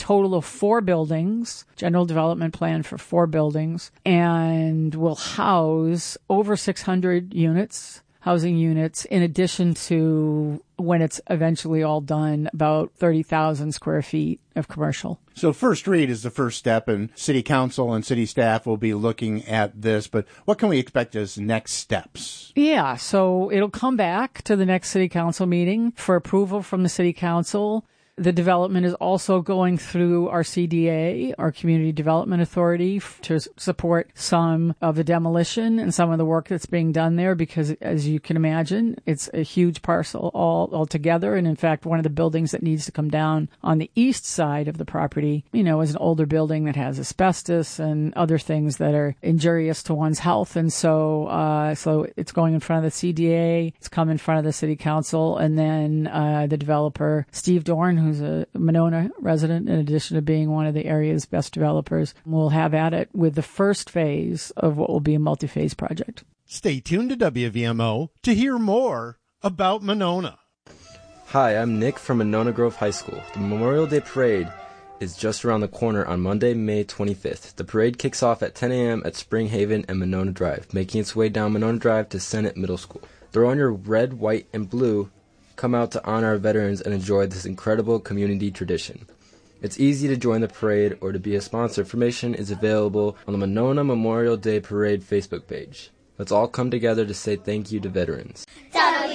total of 4 buildings, general development plan for 4 buildings, and will house over 600 housing units, in addition to, when it's eventually all done, about 30,000 square feet of commercial. So first read is the first step, and City Council and City staff will be looking at this, but what can we expect as next steps? Yeah, so it'll come back to the next City Council meeting for approval from the City Council. The development is also going through our CDA, our Community Development Authority, to support some of the demolition and some of the work that's being done there, because, as you can imagine, it's a huge parcel all together. And in fact, one of the buildings that needs to come down on the east side of the property, is an older building that has asbestos and other things that are injurious to one's health. And so it's going in front of the CDA, it's come in front of the City Council, and then the developer, Steve Dorn, who's a Monona resident, in addition to being one of the area's best developers, will have at it with the first phase of what will be a multi-phase project. Stay tuned to WVMO to hear more about Monona. Hi, I'm Nick from Monona Grove High School. The Memorial Day Parade is just around the corner on Monday, May 25th. The parade kicks off at 10 a.m. at Spring Haven and Monona Drive, making its way down Monona Drive to Senate Middle School. Throw on your red, white, and blue. Come out to honor our veterans and enjoy this incredible community tradition. It's easy to join the parade or to be a sponsor. Information is available on the Monona Memorial Day Parade Facebook page. Let's all come together to say thank you to veterans.